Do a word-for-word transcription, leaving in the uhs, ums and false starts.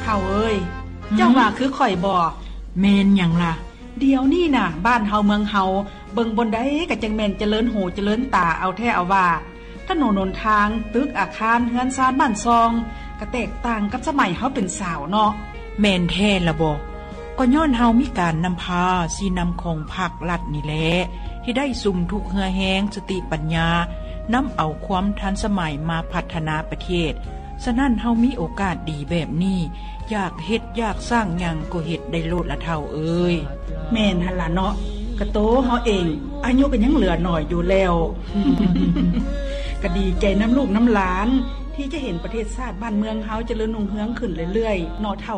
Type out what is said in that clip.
ฒ่าเอ้ยเจ้าว่าคือข่อยบ่แม่นหยังล่ะเดี๋ยวนี้น่ะบ้านเฮาเมืองเฮาเบิ่งบนใดก็จังแม่นเจริญหูเจริญตาเอาแท้เอาว่าถนนหนทางตึกอาคารเฮือนซานบ้านซองก็แตกต่างกับสมัยเฮาเป็นสาวเนาะแม่นแท้ล่ะบ่ก็ย้อนเฮามีการนำพาสีนำของภาครัฐนี่แหละที่ได้สุมทุกเหือแฮงสติปัญญานำเอาความทันสมัยมาพัฒนาประเทศฉะนั้นเฮามีโอกาสดีแบบนี้อยากเฮ็ดอยากสร้างหยังก็เฮ็ดได้โลดละเท่าเอ้ยแม่นหั่นล่ะเนาะกะโตเฮาเองอายุก็ยังเหลือน้อยอยู่แล้ว ก็ดีใจน้ำลูกน้ำหลานที่จะเห็นประเทศชาติบ้านเมืองเฮาเจริญรุ่งเรืองขึ้นเรื่อยๆเนาะเท่า